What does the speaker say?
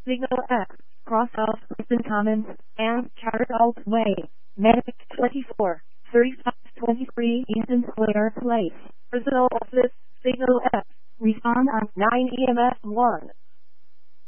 Signal X, Cross Off Liston Commons, and Charter Alt Way, Medic 24, 3523 Easton Square Place, Personal Office, Signal X, Respond on 9 EMS 1.